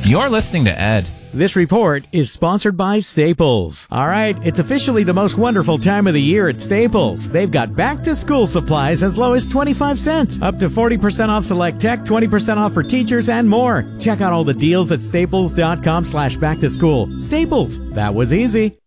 You're listening to Ed. This report is sponsored by Staples. All right, it's officially the most wonderful time of the year at Staples. They've got back-to-school supplies as low as 25 cents, up to 40% off select tech, 20% off for teachers, and more. Check out all the deals at staples.com/back-to-school. Staples, that was easy.